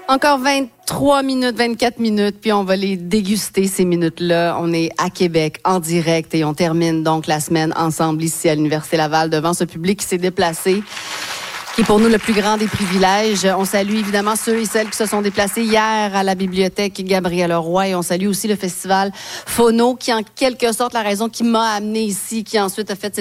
Encore 23 minutes, 24 minutes, puis on va les déguster, ces minutes-là. On est à Québec, en direct, et on termine donc la semaine ensemble ici à l'Université Laval devant ce public qui s'est déplacé, qui est pour nous le plus grand des privilèges. On salue évidemment ceux et celles qui se sont déplacés hier à la bibliothèque Gabriel-Roy, et on salue aussi le festival Phono, qui en quelque sorte la raison qui m'a amené ici, qui ensuite a fait cette